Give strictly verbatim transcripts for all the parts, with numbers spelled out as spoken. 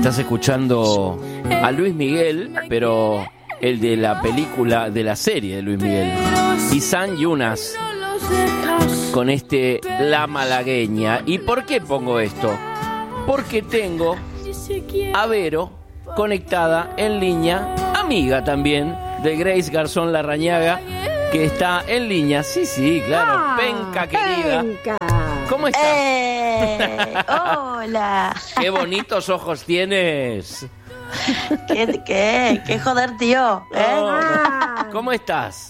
Estás escuchando a Luis Miguel, pero el de la película, de la serie de Luis Miguel. Y San Yunas con este La Malagueña. ¿Y por qué pongo esto? Porque tengo a Vero conectada en línea, amiga también de Grace Garzón Larrañaga, que está en línea. Sí, sí, claro. Ah, Penca, querida. Penca. ¿Cómo estás? Eh, hola. Qué bonitos ojos tienes. ¿Qué, qué, qué joder, tío? ¿Eh? Oh, ¿cómo estás?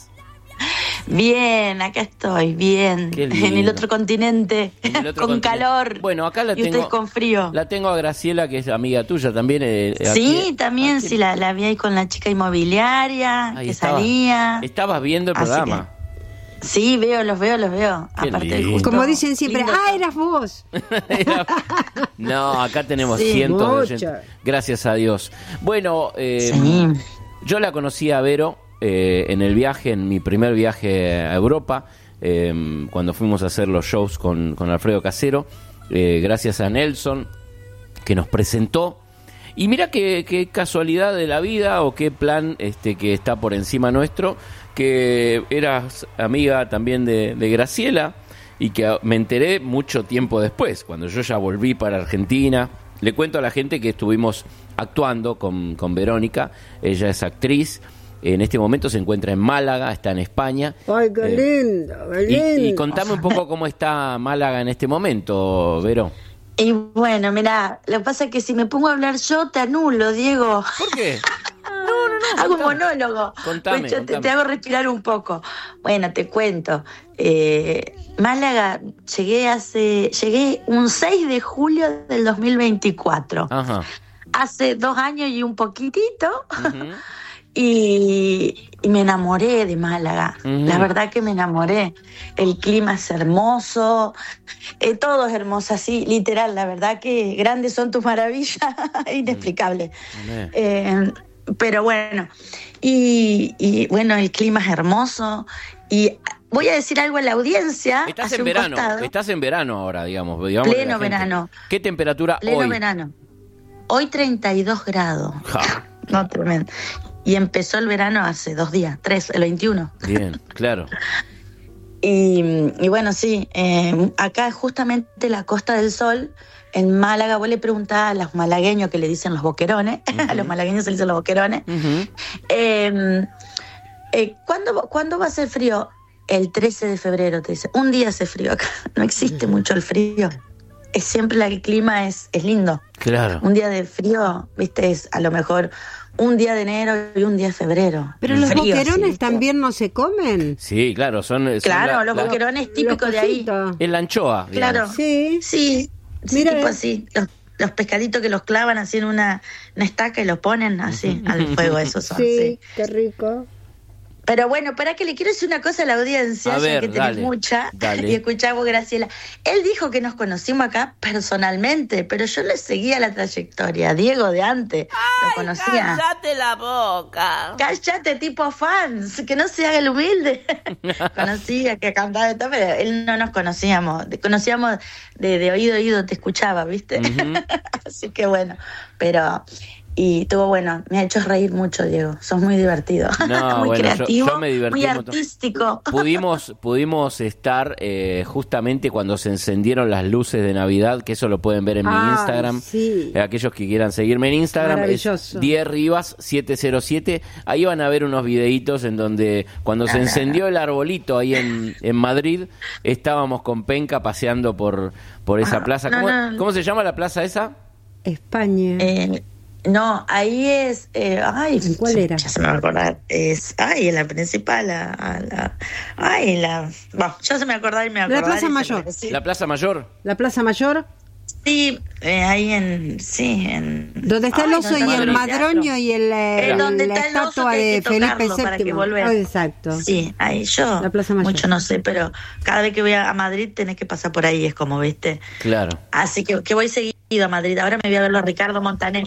Bien, acá estoy, bien. En el otro continente, el otro con continente. Calor. Bueno, acá la y tengo. ustedes con frío. La tengo a Graciela, que es amiga tuya también. Eh, sí, aquí, también, aquí. sí, la, la vi ahí con la chica inmobiliaria, ahí que estaba, salía. Estabas viendo el programa. Que, sí, veo, los veo, los veo. Qué Aparte lindo. justo, como dicen siempre, lindo. ¡ah, eras vos! Era... No, acá tenemos sí, cientos mucho. de oyentes. Gracias a Dios. Bueno, eh, sí. yo la conocí a Vero eh, en el viaje, en mi primer viaje a Europa, eh, cuando fuimos a hacer los shows con, con Alfredo Casero, eh, gracias a Nelson, que nos presentó. Y mira qué, qué casualidad de la vida, o qué plan este que está por encima nuestro, que eras amiga también de, de Graciela, y que me enteré mucho tiempo después, cuando yo ya volví para Argentina. Le cuento a la gente que estuvimos actuando con, con Verónica. Ella es actriz, en este momento se encuentra en Málaga, está en España. ¡Ay, qué eh, lindo, qué lindo! Y, y contame un poco cómo está Málaga en este momento, Vero. Y bueno, mirá, lo que pasa es que si me pongo a hablar yo, te anulo, Diego. ¿Por qué? No, no, no. Hago un monólogo. Contame, pues yo contame. Te, te hago respirar un poco. Bueno, te cuento. Eh, Málaga, llegué hace, llegué un seis de julio del dos mil veinticuatro. Ajá. Hace dos años y un poquitito. Uh-huh. Y, y me enamoré de Málaga. Uh-huh. La verdad que me enamoré. El clima es hermoso, eh, todo es hermoso, así, literal. La verdad que grandes son tus maravillas, inexplicable. Uh-huh. Eh, pero bueno, y, y bueno, el clima es hermoso. Y voy a decir algo a la audiencia. Estás hacia en un verano, costado. estás en verano ahora, digamos. digamos Pleno verano. ¿Qué temperatura Pleno hoy? verano. Hoy treinta y dos grados. Ja. No, tremendo. Y empezó el verano hace dos días, tres, el veintiuno. Bien, claro. Y, y bueno, sí, eh, acá justamente la Costa del Sol, en Málaga, vos le preguntás a los malagueños, que le dicen los boquerones, uh-huh. A los malagueños se le dicen los boquerones, Uh-huh. eh, eh, ¿cuándo, ¿cuándo va a ser frío? El trece de febrero, te dice. Un día hace frío acá, no existe uh-huh. mucho el frío. Es siempre el clima es, es lindo. Claro. Un día de frío, viste, es a lo mejor un día de enero y un día de febrero. Pero los frío, boquerones sí, también no se comen. Sí, claro, son... son claro, la, los la, boquerones típicos de ahí. Es la anchoa, digamos. Claro. Sí. Sí, sí, Mira, tipo así. Los, los pescaditos que los clavan así en una, una estaca y los ponen así al fuego, esos son. Sí, sí, qué rico. Pero bueno, para que le quiero decir una cosa a la audiencia, a ya ver, que tenés dale, mucha, dale. y escuchamos Graciela. Él dijo que nos conocimos acá personalmente, pero yo le seguía la trayectoria. Diego de antes Ay, lo conocía. ¡Cállate la boca! Cállate, tipo fans, que no se haga el humilde. Conocía que cantaba de todo, pero él no nos conocíamos. Conocíamos de, de oído a oído, te escuchaba, ¿viste? Uh-huh. Así que bueno, pero... Y estuvo bueno, me ha hecho reír mucho, Diego. Sos muy divertido, no, muy bueno, creativo, yo, yo me divertí muy un montón. artístico. Pudimos, pudimos estar eh, justamente cuando se encendieron las luces de Navidad, que eso lo pueden ver en Ay, mi Instagram. Sí. Eh, aquellos que quieran seguirme en Instagram, es diez Rivas siete cero siete. Ahí van a ver unos videitos en donde cuando se encendió el arbolito ahí en, en Madrid, estábamos con Penca paseando por, por esa ah, plaza. no, ¿Cómo, no. ¿Cómo se llama la plaza esa? España. Eh, No, ahí es... Eh, ay, ¿cuál era? Ya se me va a acordar. Es, ay, en la principal. La, la, ay, la... Bueno, ya se me acordar y me acordar. La Plaza Mayor. ¿La Plaza Mayor? ¿La Plaza Mayor? Sí, eh, ahí en... Sí, en... Donde está ay, el oso y el madroño y el, eh, donde la está el oso estatua que hay de que Felipe tocarlo para que séptimo. volver. Oh, exacto. Sí, ahí yo La Plaza Mayor. mucho no sé, pero cada vez que voy a Madrid tenés que pasar por ahí, es como, ¿viste? Claro. Así que, que voy seguido a Madrid. Ahora me voy a verlo a Ricardo Montaner.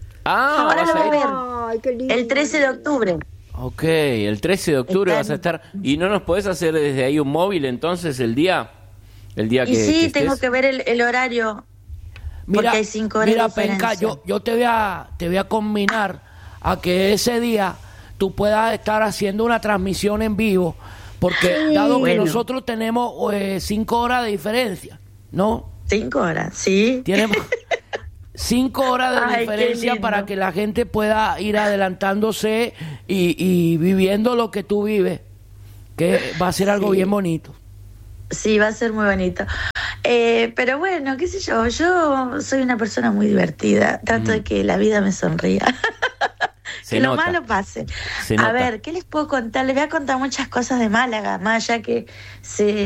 Ah, Ahora vas lo a voy a ir. ver. Ay, qué lindo. El trece de octubre. Ok, el trece de octubre Está vas a en- estar. ¿Y no nos podés hacer desde ahí un móvil entonces el día? El día que, Y sí, que tengo estés? que ver el, el horario. Mira, porque hay cinco horas mira, de diferencia. Penca, yo, yo te voy a, te voy a combinar a que ese día tú puedas estar haciendo una transmisión en vivo, porque dado Bueno. que nosotros tenemos eh, cinco horas de diferencia, ¿no? Cinco horas, sí. Tenemos cinco horas de Ay, qué diferencia lindo. para que la gente pueda ir adelantándose y, y viviendo lo que tú vives, que va a ser algo Sí. bien bonito. Sí, va a ser muy bonito. Eh, pero bueno, qué sé yo, yo soy una persona muy divertida. Trato de que la vida me sonría. Se que lo nota. malo pase. Se A nota. ver, ¿qué les puedo contar? Les voy a contar muchas cosas de Málaga, más allá que se